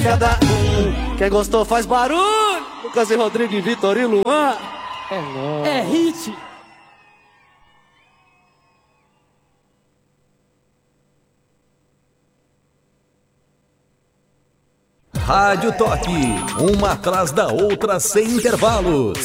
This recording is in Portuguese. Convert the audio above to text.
Cada quem gostou faz barulho. Lucas e Rodrigo e Vitor e Luan. É nóis. É hit. Rádio Toque, uma atrás da outra sem intervalos.